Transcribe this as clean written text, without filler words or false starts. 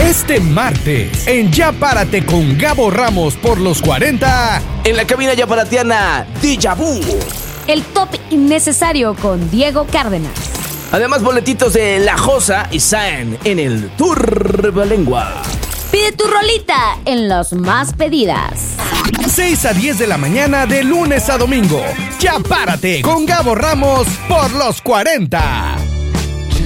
Este martes, en Ya Párate con Gabo Ramos por los 40. En la cabina yaparatiana, Déjà Vu. El top innecesario con Diego Cárdenas. Además, boletitos de La Josa y Zayn en el Turbolengua. Pide tu rolita en los más pedidas. 6 a 10 de la mañana de lunes a domingo. Ya Párate con Gabo Ramos por los 40.